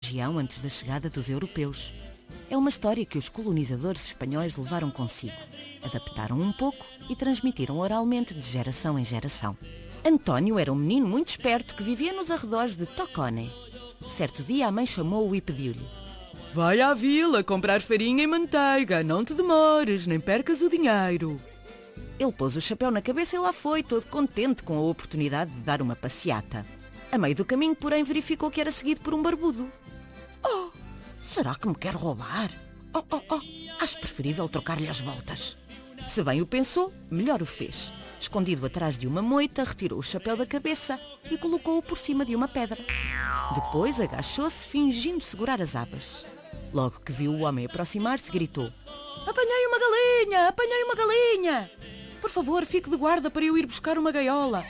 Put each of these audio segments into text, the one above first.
região antes da chegada dos europeus. É uma história que os colonizadores espanhóis levaram consigo, adaptaram um pouco e transmitiram oralmente de geração em geração. António era um menino muito esperto que vivia nos arredores de Tocone. Certo dia a mãe chamou-o e pediu-lhe: vai à vila comprar farinha e manteiga, não te demores, nem percas o dinheiro. Ele pôs o chapéu na cabeça e lá foi, todo contente com a oportunidade de dar uma passeata. A meio do caminho, porém, verificou que era seguido por um barbudo. Oh, será que me quer roubar? Acho preferível trocar-lhe as voltas. Se bem o pensou, melhor o fez. Escondido atrás de uma moita, retirou o chapéu da cabeça e colocou-o por cima de uma pedra. Depois agachou-se, fingindo segurar as abas. Logo que viu o homem aproximar-se, gritou: apanhei uma galinha! Apanhei uma galinha! Por favor, fique de guarda para eu ir buscar uma gaiola.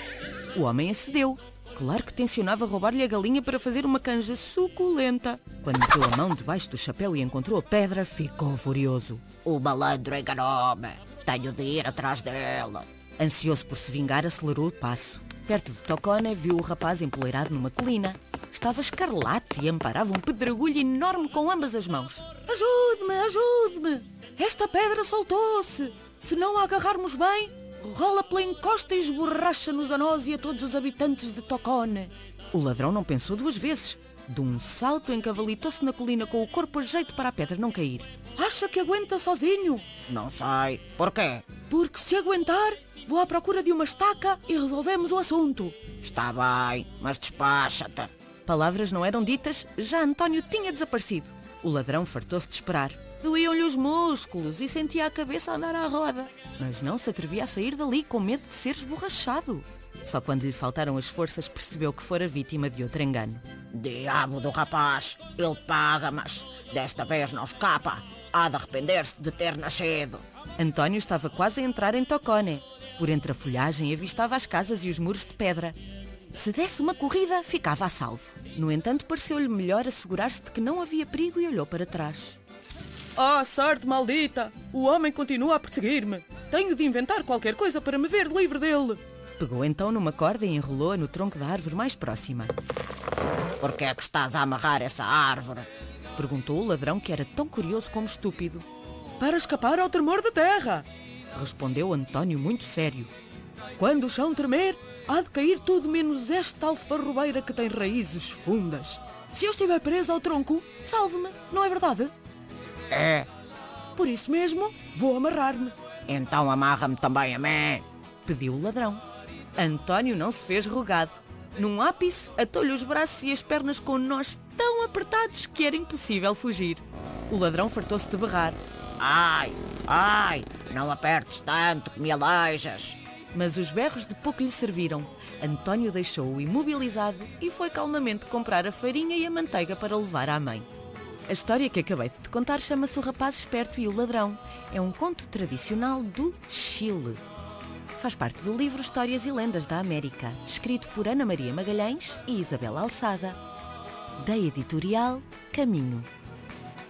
O homem acedeu. Claro que tencionava roubar-lhe a galinha para fazer uma canja suculenta. Quando meteu a mão debaixo do chapéu e encontrou a pedra, ficou furioso. O malandro enganou-me. Tenho de ir atrás dela. Ansioso por se vingar, acelerou o passo. Perto de Tocone, viu o rapaz empoleirado numa colina. Estava escarlate e amparava um pedregulho enorme com ambas as mãos. Ajude-me, ajude-me! Esta pedra soltou-se! Se não a agarrarmos bem, rola pela encosta e esborracha-nos a nós e a todos os habitantes de Tocone. O ladrão não pensou duas vezes. De um salto encavalitou-se na colina com o corpo a jeito para a pedra não cair. Acha que aguenta sozinho? Não sei. Porquê? Porque se aguentar, vou à procura de uma estaca e resolvemos o assunto. Está bem, mas despacha-te. Palavras não eram ditas, já António tinha desaparecido. O ladrão fartou-se de esperar. Doíam-lhe os músculos e sentia a cabeça a andar à roda. Mas não se atrevia a sair dali com medo de ser esborrachado. Só quando lhe faltaram as forças percebeu que fora vítima de outro engano. Diabo do rapaz, ele paga, mas desta vez não escapa. Há de arrepender-se de ter nascido. António estava quase a entrar em Tocone. Por entre a folhagem avistava as casas e os muros de pedra. Se desse uma corrida, ficava a salvo. No entanto, pareceu-lhe melhor assegurar-se de que não havia perigo e olhou para trás. Ah, sorte maldita! O homem continua a perseguir-me. Tenho de inventar qualquer coisa para me ver livre dele. Pegou então numa corda e enrolou-a no tronco da árvore mais próxima. Por que é que estás a amarrar essa árvore? Perguntou o ladrão, que era tão curioso como estúpido. Para escapar ao tremor da terra, respondeu António muito sério. Quando o chão tremer, há de cair tudo menos esta alfarrobeira que tem raízes fundas. Se eu estiver preso ao tronco, salve-me, não é verdade? É. Por isso mesmo, vou amarrar-me. Então amarra-me também a mim, pediu o ladrão. António não se fez rogado. Num ápice, atou-lhe os braços e as pernas com nós tão apertados que era impossível fugir. O ladrão fartou-se de berrar. Ai, ai, não apertes tanto que me aleijas. Mas os berros de pouco lhe serviram. António deixou-o imobilizado e foi calmamente comprar a farinha e a manteiga para levar à mãe. A história que acabei de te contar chama-se O Rapaz Esperto e o Ladrão. É um conto tradicional do Chile. Faz parte do livro Histórias e Lendas da América, escrito por Ana Maria Magalhães e Isabel Alçada, da editorial Caminho.